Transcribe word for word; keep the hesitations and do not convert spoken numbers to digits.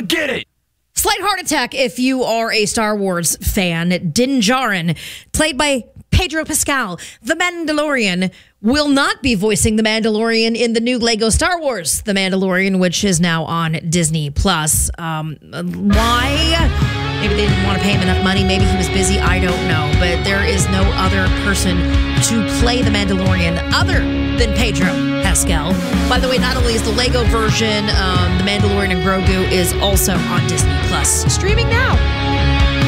get it. Slight heart attack if you are a Star Wars fan. Din Djarin, played by Pedro Pascal, the Mandalorian, will not be voicing the Mandalorian in the new Lego Star Wars The Mandalorian, which is now on Disney Plus. Um, why? Maybe they didn't want to pay him enough money. Maybe he was busy. I don't know. But there is no other person to play the Mandalorian other than Pedro Pascal. By the way, not only is the Lego version, um, The Mandalorian and Grogu is also on Disney Plus. Streaming now.